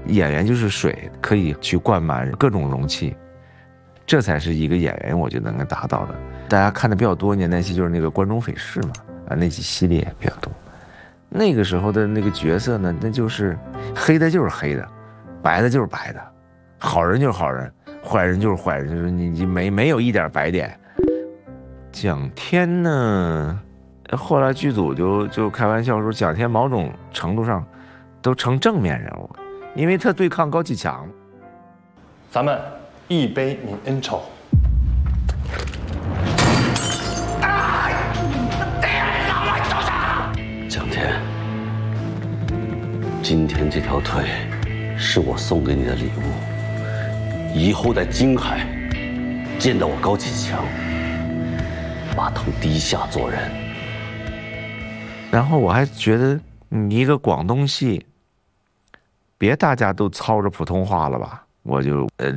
演员就是水，可以去灌满各种容器，这才是一个演员我觉得能够达到的。大家看的比较多年代戏就是那个《关中匪事》嘛，那几系列比较多。那个时候的那个角色呢，那就是黑的就是黑的，白的就是白的，好人就是好人，坏人就是坏人，就是你没有一点白点。蒋天呢，后来剧组就开玩笑说，蒋天某种程度上都成正面人物，因为他对抗高启强。 咱们一杯泯恩仇。 蒋天，今天这条腿是我送给你的礼物，以后在京海见到我高启强，马腾低下做人。 然后我还觉得你一个广东戏，别大家都操着普通话了吧，我就